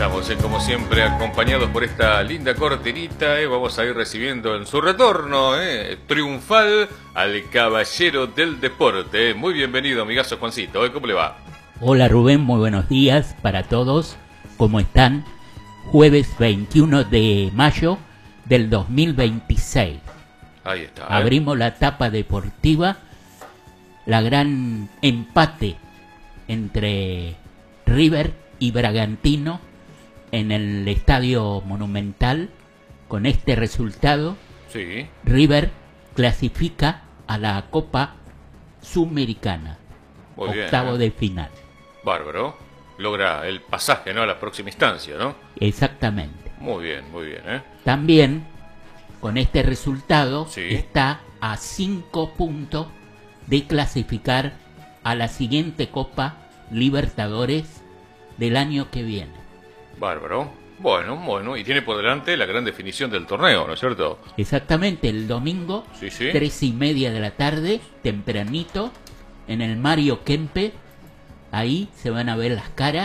estamos, como siempre, acompañados por esta linda cortinita. Vamos a ir recibiendo en su retorno triunfal al caballero del deporte. Muy bienvenido, amigazo Juancito. ¿Cómo le va? Hola Rubén, muy buenos días para todos. ¿Cómo están? Jueves 21 de mayo del 2026. Ahí está. Abrimos la etapa deportiva. La gran empate entre River y Bragantino en el Estadio Monumental. Con este resultado, Sí. River clasifica a la Copa Sudamericana, Muy bien, octavo de final. Bárbaro. Logra el pasaje, ¿no? A la próxima instancia, ¿no? Exactamente. Muy bien, También, con este resultado, Sí. está a 5 puntos de clasificar a la siguiente Copa Libertadores del año que viene. Bárbaro. Bueno, y tiene por delante la gran definición del torneo, ¿no es cierto? Exactamente, el domingo, Sí, sí. 3:30 de la tarde, tempranito, en el Mario Kempes. Ahí se van a ver las caras.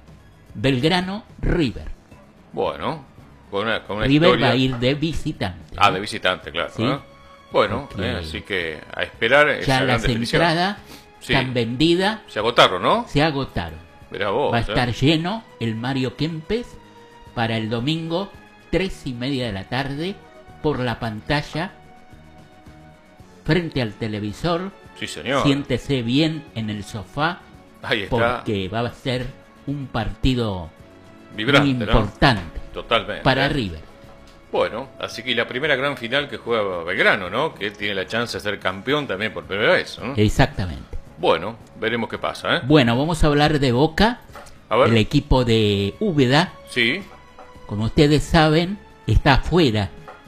Belgrano-River. Bueno, con una River historia... va a ir de visitante. Ah, de visitante, claro. Sí. Bueno, Porque así que a esperar esa Ya gran las definición. entradas Sí. están vendidas, Se agotaron, ¿no? se agotaron. Mirá vos. Va a estar lleno el Mario Kempes para el domingo 3:30 de la tarde por la pantalla frente al televisor. Sí, señor. Siéntese bien en el sofá Ahí está. porque va a ser un partido Vibrante, muy ¿no? importante Totalmente. para River. Bueno, así que la primera gran final que juega Belgrano, ¿no? Que tiene la chance de ser campeón también por primera vez, ¿no? Exactamente. Bueno, veremos qué pasa, ¿eh? Bueno, vamos a hablar de Boca, A ver. el equipo de Úbeda. Sí, Como ustedes saben, está afuera,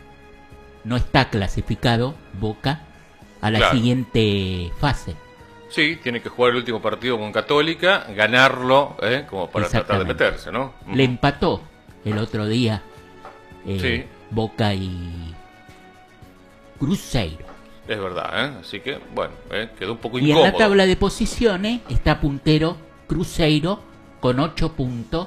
no está clasificado Boca a la Claro. siguiente fase. sí, tiene que jugar el último partido con Católica, ganarlo, como para tratar de Exactamente. meterse, ¿no? Le empató el otro día Sí. Boca y Cruzeiro. Es verdad, ¿eh? Así que, bueno, quedó un poco Y en incómodo. la tabla de posiciones está puntero Cruzeiro con 8 puntos.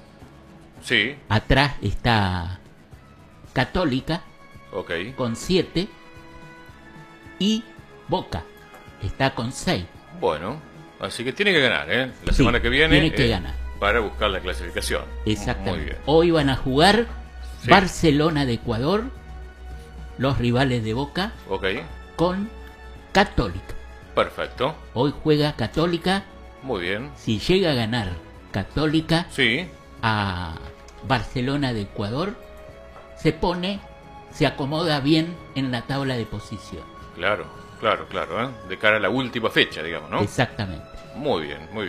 Sí, Atrás está Católica ok. con 7 y Boca está con 6. Bueno, así que tiene que ganar, ¿eh? La Sí, semana que viene. tiene que ganar. Para buscar la clasificación. Exactamente. Muy bien. Hoy van a jugar Sí. Barcelona de Ecuador, los rivales de Boca, Ok, con Católica. perfecto. Hoy juega Católica. Muy bien. Si llega a ganar Católica Sí, a Barcelona de Ecuador, se acomoda bien en la tabla de posición. claro, ¿eh? De cara a la última fecha, digamos, ¿no? Exactamente. Muy bien, muy bien.